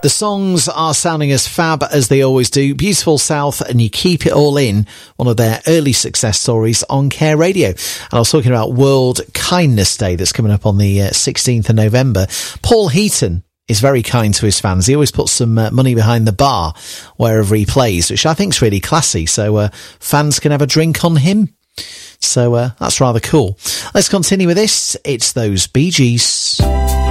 The songs are sounding as fab as they always do. Beautiful South and You Keep It All In, one of their early success stories on Care Radio. And I was talking about World Kindness Day that's coming up on the 16th of November. Paul Heaton is very kind to his fans. He always puts some money behind the bar wherever he plays, which I think is really classy. So fans can have a drink on him. So that's rather cool. Let's continue with this. It's those Bee Gees.